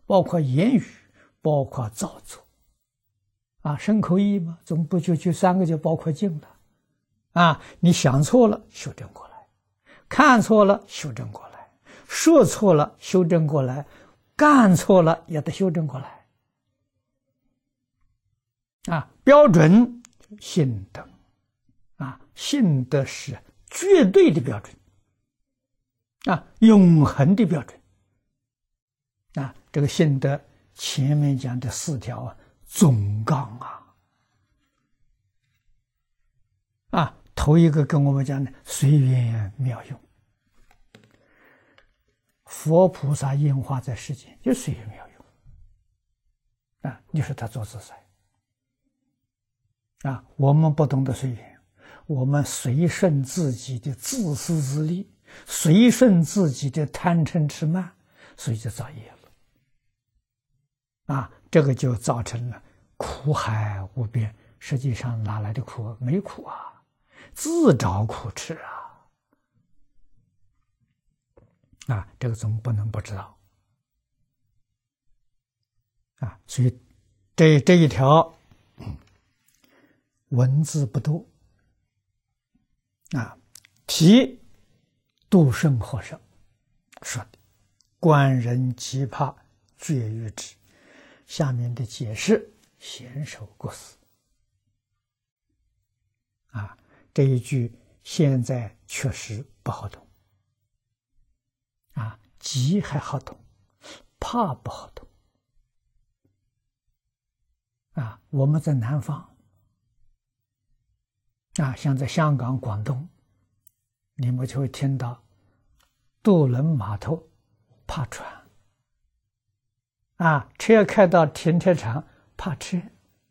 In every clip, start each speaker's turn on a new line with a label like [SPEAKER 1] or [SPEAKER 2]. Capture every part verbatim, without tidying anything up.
[SPEAKER 1] 包括言语，包括造作。啊，身口意嘛，总不就就三个就包括净了。啊，你想错了，修正过来；看错了，修正过来；说错了，修正过来；干错了，也得修正过来。啊，标准信德。啊，信德是绝对的标准。啊，永恒的标准。啊，这个信德前面讲的四条啊，总纲啊。啊，头一个跟我们讲的随缘妙用，佛菩萨应化在世间就随缘妙用。啊，你说他做自在。啊，我们不懂得随缘，我们随顺自己的自私自利，随顺自己的贪嗔痴慢，所以就造业了。啊，这个就造成了苦海无边。实际上哪来的苦？没苦啊，自找苦吃啊！啊，这个总不能不知道。啊，所以这这一条。文字不多，啊，题度生获胜说的，观人极怕绝于之。下面的解释娴熟过死。啊，这一句现在确实不好懂。啊，急还好懂，怕不好懂。啊，我们在南方。啊，像在香港、广东，你们就会听到渡轮码头怕船，啊，车开到停车场怕车，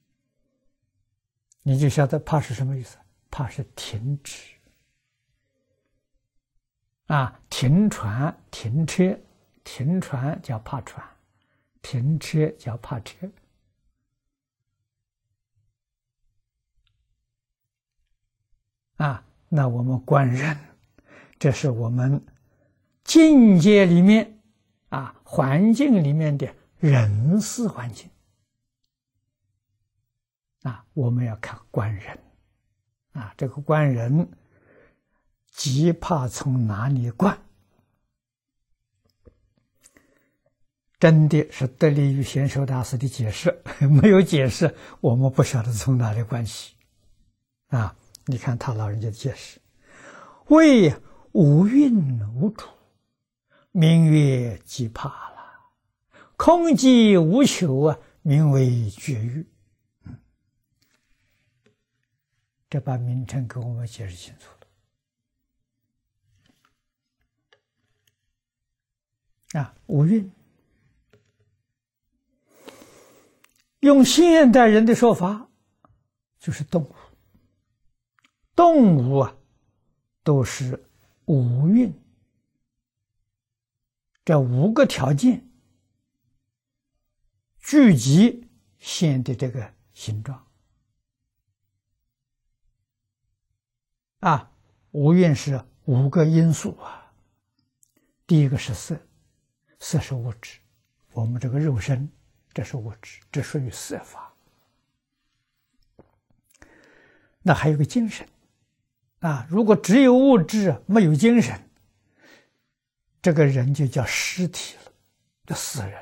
[SPEAKER 1] 你就晓得怕是什么意思？怕是停止，啊，停船、停车，停船叫怕船，停车叫怕车。啊，那我们观人，这是我们境界里面啊，环境里面的人事环境啊，我们要看观人啊，这个观人极怕从哪里观？真的是得力于贤寿大师的解释，没有解释，我们不晓得从哪里观起啊。你看他老人家的解释，谓无蕴无主，名曰极怕了；空寂无求啊，名为绝欲。嗯，这把名称给我们解释清楚了。啊，无蕴，用现代人的说法，就是动物。动物啊，都是五蕴，这五个条件聚集现的这个形状啊。五蕴是五个因素啊。第一个是色，色是物质，我们这个肉身，这是物质，这属于色法。那还有个精神。啊，如果只有物质没有精神，这个人就叫尸体了，就死人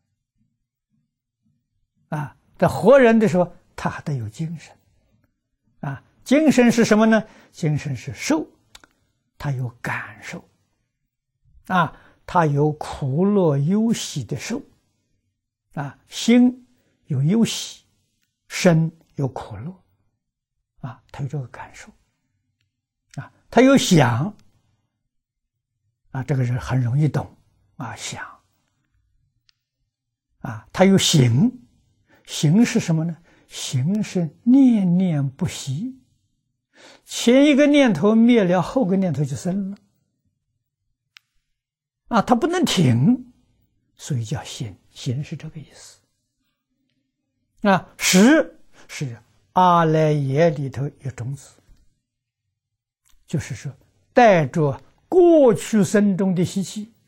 [SPEAKER 1] 了。啊，在活人的时候，他还得有精神。啊，精神是什么呢？精神是受，他有感受。啊，他有苦乐忧喜的受。啊，心有忧喜，身有苦乐。啊，他有这个感受。他有想啊，这个人很容易懂啊，想啊，他有行，行是什么呢？行是念念不息，前一个念头灭了，后个念头就生了啊，他不能停，所以叫行，行是这个意思啊。识是阿赖耶里头有种子。就是说，带着过去生中的习气，